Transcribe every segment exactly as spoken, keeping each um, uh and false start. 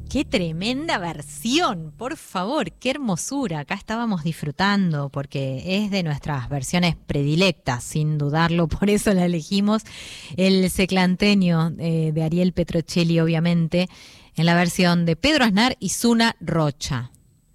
Qué tremenda versión, por favor, qué hermosura. Acá estábamos disfrutando porque es de nuestras versiones predilectas, sin dudarlo, por eso la elegimos. El Seclantenio eh, de Ariel Petrocelli, obviamente, en la versión de Pedro Aznar y Zuna Rocha.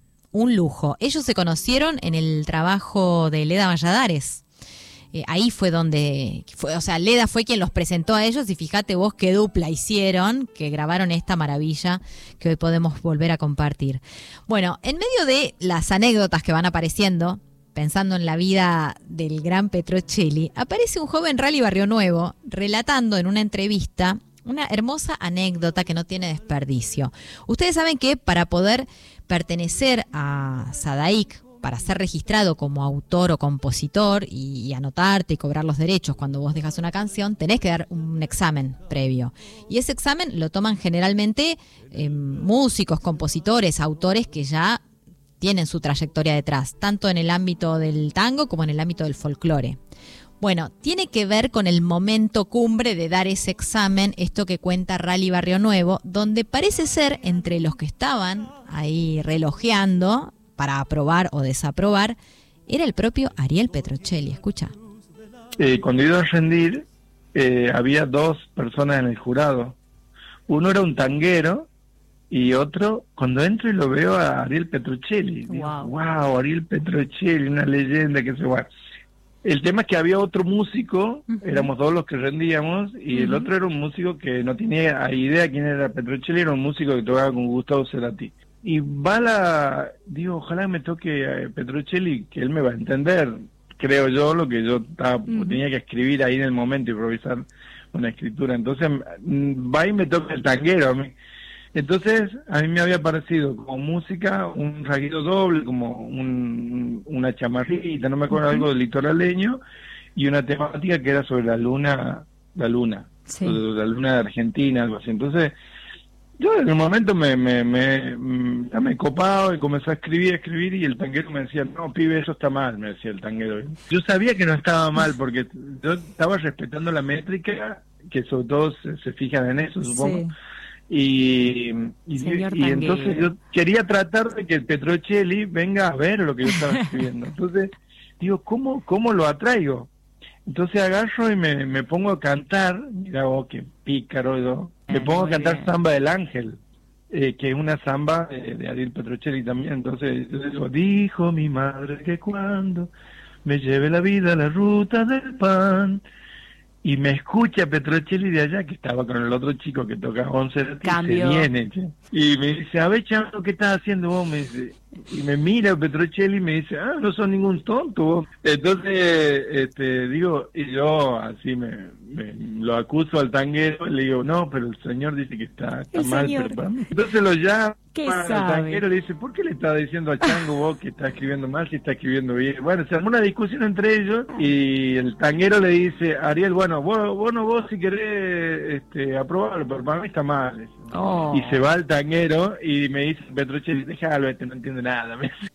Un lujo. Ellos se conocieron en el trabajo de Leda Valladares. Eh, ahí fue donde, fue, o sea, Leda fue quien los presentó a ellos y fíjate vos qué dupla hicieron, que grabaron esta maravilla que hoy podemos volver a compartir. Bueno, en medio de las anécdotas que van apareciendo, pensando en la vida del gran Petrocelli, aparece un joven Rally Barrio Nuevo relatando en una entrevista una hermosa anécdota que no tiene desperdicio. Ustedes saben que para poder pertenecer a Sadaic, para ser registrado como autor o compositor y, y anotarte y cobrar los derechos cuando vos dejas una canción, tenés que dar un examen previo. Y ese examen lo toman generalmente eh, músicos, compositores, autores que ya tienen su trayectoria detrás, tanto en el ámbito del tango como en el ámbito del folclore. Bueno, tiene que ver con el momento cumbre de dar ese examen, esto que cuenta Rally Barrio Nuevo, donde parece ser entre los que estaban ahí relojeando para aprobar o desaprobar, era el propio Ariel Petrocelli. Escucha. Eh, cuando iba a rendir, eh, había dos personas en el jurado. Uno era un tanguero y otro, cuando entro y lo veo a Ariel Petrocelli. Digo, wow. wow, Ariel Petrocelli, una leyenda que se va. El tema es que había otro músico, uh-huh. éramos dos los que rendíamos, y uh-huh. el otro era un músico que no tenía idea quién era Petrocelli, era un músico que tocaba con Gustavo Cerati. Y va la, digo, ojalá me toque a Petrocelli, que él me va a entender, creo yo, lo que yo estaba, uh-huh. tenía que escribir ahí en el momento, improvisar una escritura. Entonces va y me toca el tanguero a mí. Entonces a mí me había parecido como música un rasguido doble, como un, una chamarrita, no me acuerdo, uh-huh. algo del litoraleño, y una temática que era sobre la luna, la luna, sí. sobre la luna de Argentina, algo así. Entonces yo en un momento me me me, me, me copado y comencé a escribir, a escribir, y el tanguero me decía, no, pibe, eso está mal, me decía el tanguero. Yo sabía que no estaba mal, porque yo estaba respetando la métrica, que sobre todo se, se fijan en eso, supongo. Sí. Y, y, y entonces yo quería tratar de que el Petrocelli venga a ver lo que yo estaba escribiendo. Entonces digo, ¿cómo, cómo lo atraigo? Entonces agarro y me, me pongo a cantar, mira vos, qué pícaro yo, me pongo a cantar bien. Samba del Ángel, eh, que es una samba de, de Ariel Petrocelli también. Entonces yo digo, dijo mi madre que cuando me lleve la vida a la ruta del pan, y me escucha Petrocelli de allá, que estaba con el otro chico que toca once, y se viene, che. Y me dice, a ver, Chango, ¿qué estás haciendo vos? Me dice, y me mira Petrocelli y me dice, ah, no sos ningún tonto vos. Entonces, este, digo, y yo así me, me lo acuso al tanguero, y le digo, no, pero el señor dice que está, está mal, pero para mí. Entonces lo llamo al tanguero, le dice, ¿por qué le está diciendo a Chango vos que está escribiendo mal si está escribiendo bien? Bueno, se armó una discusión entre ellos, y el tanguero le dice, Ariel, bueno, vos, vos no vos si querés este, aprobarlo, pero para mí está mal. Oh. Y se va el tanguero y me dice Petrocelli, déjalo, este no entiende nada.